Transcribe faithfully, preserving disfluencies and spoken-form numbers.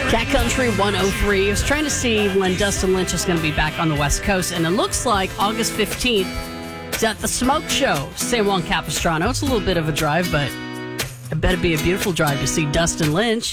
Cat Country one oh three. I was trying to see when Dustin Lynch is going to be back on the West Coast, and it looks like August fifteenth is at the Smoke Show, San Juan Capistrano. It's a little bit of a drive, but I bet it'd be a beautiful drive to see Dustin Lynch.